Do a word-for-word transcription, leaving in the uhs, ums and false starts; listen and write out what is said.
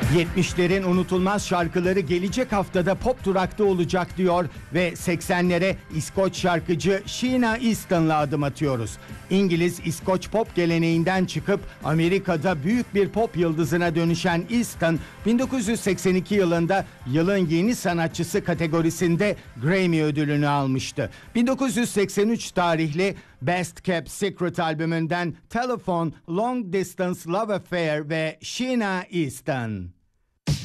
yetmişlerin unutulmaz şarkıları gelecek haftada Pop Durak'ta olacak diyor ve seksenlere İskoç şarkıcı Sheena Easton'la adım atıyoruz. İngiliz İskoç pop geleneğinden çıkıp Amerika'da büyük bir pop yıldızına dönüşen Easton, bin dokuz yüz seksen iki yılında yılın yeni sanatçısı kategorisinde Grammy ödülünü almıştı. bin dokuz yüz seksen üç tarihli Best Kept Secret albümünden Telephone, Long Distance Love Affair ve Sheena Easton.